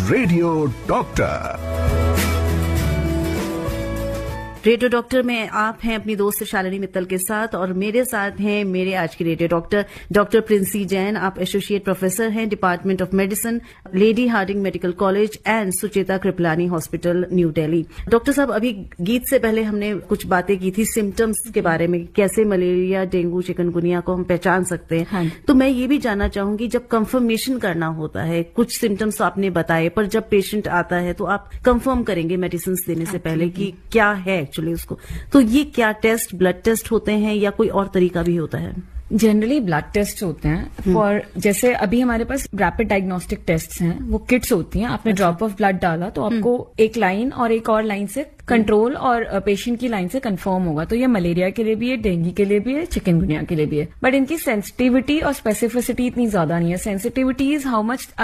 Radio doctor. Radio doctor में आप हैं अपनी दोस्त शालिनी मित्तल के साथ और मेरे साथ हैं मेरे आज के radio doctor doctor Princy Jain. आप एसोसिएट प्रोफेसर हैं department of medicine, lady Hardinge medical college and Sucheta Kripalani hospital, new Delhi. Doctor साहब, अभी गीत से पहले हमने कुछ बातें की थी सिम्टम्स के बारे में, कैसे मलेरिया, डेंगू, चिकनगुनिया को हम पहचान सकते हैं। हाँ। तो मैं ये भी जानना चाहूंगी, जब कंफर्मेशन करना होता है, कुछ सिम्टम्स आपने बताए, पर जब पेशेंट आता है तो आप कंफर्म करेंगे मेडिसिन देने से पहले कि क्या है एक्चुअली उसको, तो ये क्या टेस्ट, ब्लड टेस्ट होते हैं या कोई और तरीका भी होता है? जनरली ब्लड टेस्ट होते हैं फॉर, जैसे अभी हमारे पास रैपिड डायग्नोस्टिक टेस्ट हैं, वो किट्स होती हैं। आपने ड्रॉप ऑफ ब्लड डाला तो आपको एक लाइन और एक और लाइन से कंट्रोल और पेशेंट की लाइन से कंफर्म होगा। तो ये मलेरिया के लिए भी है, डेंगू के लिए भी है, चिकनगुनिया के लिए भी है। बट इनकी सेंसिटिविटी और स्पेसिफिसिटी इतनी ज्यादा नहीं है। Sensitivity is how much